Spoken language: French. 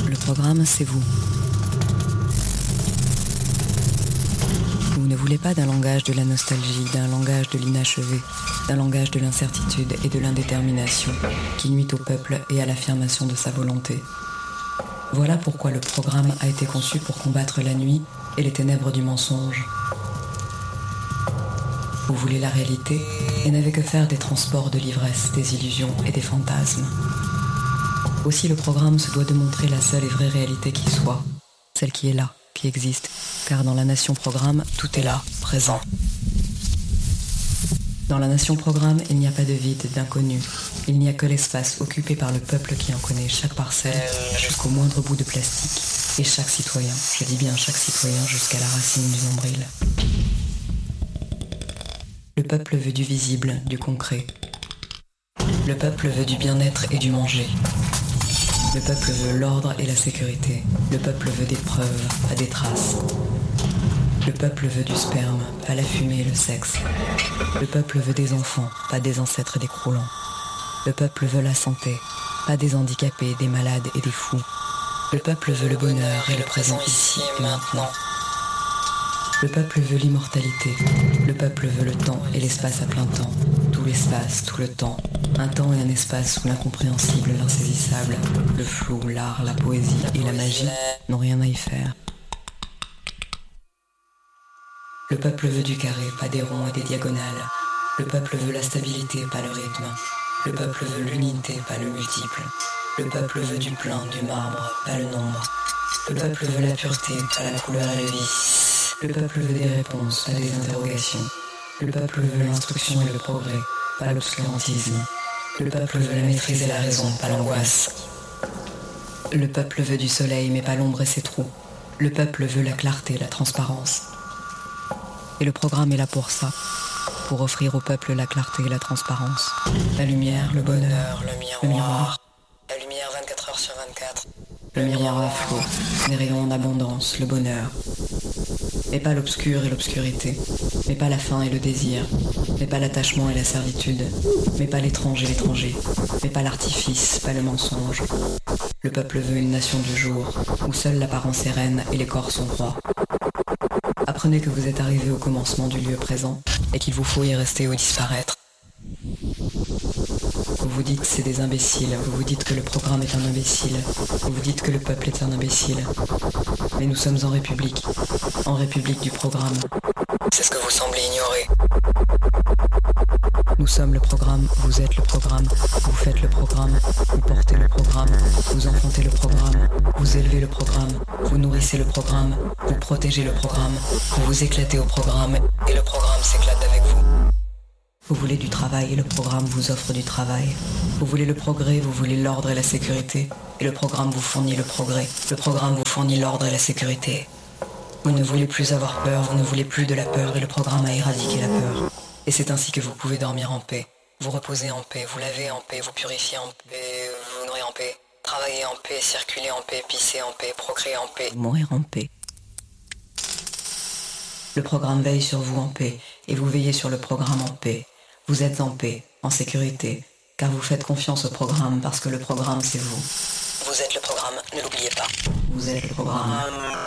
Le programme, c'est vous. Vous ne voulez pas d'un langage de la nostalgie, d'un langage de l'inachevé, d'un langage de l'incertitude et de l'indétermination qui nuit au peuple et à l'affirmation de sa volonté. Voilà pourquoi le programme a été conçu pour combattre la nuit et les ténèbres du mensonge. Vous voulez la réalité et n'avez que faire des transports de l'ivresse, des illusions et des fantasmes. Aussi le programme se doit de montrer la seule et vraie réalité qui soit, celle qui est là, qui existe, car dans la nation programme, tout est là, présent. Dans la nation programme, il n'y a pas de vide, d'inconnu. Il n'y a que l'espace occupé par le peuple qui en connaît chaque parcelle jusqu'au moindre bout de plastique. Et chaque citoyen, je dis bien chaque citoyen jusqu'à la racine du nombril. Le peuple veut du visible, du concret. Le peuple veut du bien-être et du manger. Le peuple veut l'ordre et la sécurité. Le peuple veut des preuves, pas des traces. Le peuple veut du sperme, pas la fumée et le sexe. Le peuple veut des enfants, pas des ancêtres décroulants. Le peuple veut la santé, pas des handicapés, des malades et des fous. Le peuple veut le bonheur et le présent ici et maintenant. Le peuple veut l'immortalité. Le peuple veut le temps et l'espace à plein temps. Tout l'espace, tout le temps. Un temps et un espace où l'incompréhensible, l'insaisissable, le flou, l'art, la poésie et la magie n'ont rien à y faire. Le peuple veut du carré, pas des ronds et des diagonales. Le peuple veut la stabilité, pas le rythme. Le peuple veut l'unité, pas le multiple. Le peuple veut du plein, du marbre, pas le nombre. Le peuple veut la pureté, pas la couleur et le vice. Le peuple veut des réponses, pas des interrogations. Le peuple veut l'instruction et le progrès, pas l'obscurantisme. Le peuple veut la maîtrise et la raison, pas l'angoisse. Le peuple veut du soleil, mais pas l'ombre et ses trous. Le peuple veut la clarté, la transparence. Et le programme est là pour ça, pour offrir au peuple la clarté et la transparence. La lumière, le bonheur, le miroir. La lumière 24 heures sur 24. Le miroir à flot, les rayons en abondance, le bonheur. Mais pas l'obscur et l'obscurité, mais pas la faim et le désir, mais pas l'attachement et la servitude, mais pas l'étrange et l'étranger, mais pas l'artifice, pas le mensonge. Le peuple veut une nation du jour, où seule l'apparence est reine et les corps sont rois. Apprenez que vous êtes arrivé au commencement du lieu présent et qu'il vous faut y rester ou disparaître. Vous vous dites c'est des imbéciles, vous vous dites que le programme est un imbécile, vous vous dites que le peuple est un imbécile. Mais nous sommes en République du programme. C'est ce que vous semblez ignorer. Nous sommes le programme, vous êtes le programme, vous faites le programme, vous portez le programme, vous enfantez le programme, vous élevez le programme, vous nourrissez le programme, vous protégez le programme, vous vous éclatez au programme Et le programme s'éclate avec vous. Vous voulez du travail et le programme vous offre du travail. Vous voulez le progrès, vous voulez l'ordre et la sécurité. Et le programme vous fournit le progrès. Le programme vous fournit l'ordre et la sécurité. Vous ne voulez plus avoir peur, vous ne voulez plus de la peur et le programme a éradiqué la peur. Et c'est ainsi que vous pouvez dormir en paix. Vous reposez en paix, vous lavez en paix, vous purifiez en paix, vous nourrissez en paix. Travaillez en paix, circulez en paix, pissez en paix, procréez en paix. Mourir en paix. Le programme veille sur vous en paix et vous veillez sur le programme en paix. Vous êtes en paix, en sécurité, car vous faites confiance au programme parce que le programme c'est vous. Vous êtes le programme, ne l'oubliez pas. Vous êtes le programme.